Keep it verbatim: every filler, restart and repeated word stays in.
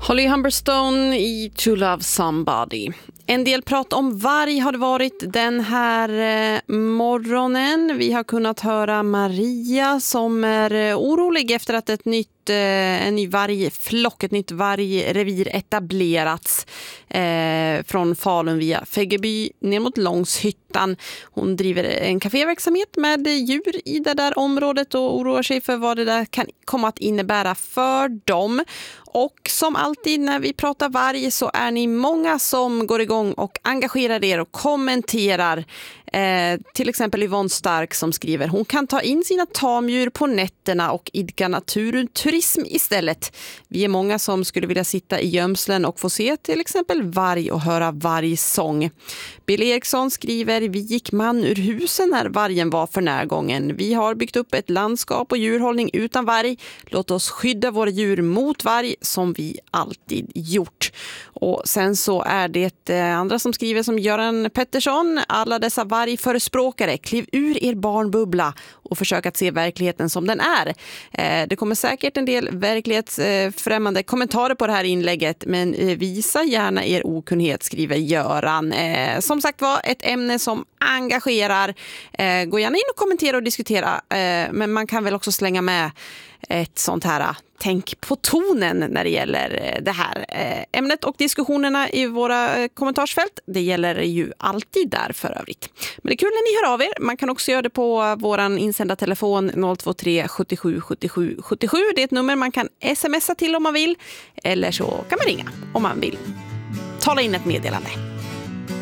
Holly Humberstone i To Love Somebody. En del prat om varg har det varit den här eh, morgonen. Vi har kunnat höra Maria som är eh, orolig efter att ett nytt, eh, en ny vargflock, ett nytt vargrevir etablerats eh, från Falun via Fäggeby ner mot Långshyttan. Hon driver en kaféverksamhet med djur i det där området och oroar sig för vad det där kan komma att innebära för dem. Och som alltid när vi pratar varg så är ni många som går igång och engagerar er och kommenterar. Eh, till exempel Yvonne Stark som skriver: hon kan ta in sina tamdjur på nätterna och idka naturturism istället. Vi är många som skulle vilja sitta i gömslen och få se till exempel varg och höra vargsång. Bill Eriksson skriver: vi gick man ur husen när vargen var för närgången. Vi har byggt upp ett landskap och djurhållning utan varg. Låt oss skydda våra djur mot varg som vi alltid gjort. Och sen så är det andra som skriver som Göran Pettersson: alla dessa vargförespråkare, kliv ur er barnbubbla och försök att se verkligheten som den är. Eh, det kommer säkert en del verklighetsfrämmande kommentarer på det här inlägget, men eh, visa gärna er okunnighet, skriver Göran. Eh, som sagt var, ett ämne som engagerar. Eh, gå gärna in och kommentera och diskutera, eh, men man kan väl också slänga med ett sånt här tänk på tonen när det gäller det här ämnet och diskussionerna i våra kommentarsfält. Det gäller ju alltid där för övrigt. Men det är kul när ni hör av er. Man kan också göra det på våran insända telefon noll två tre sjuttiosju sjuttiosju sjuttiosju. Det är ett nummer man kan smsa till om man vill. Eller så kan man ringa om man vill tala in ett meddelande.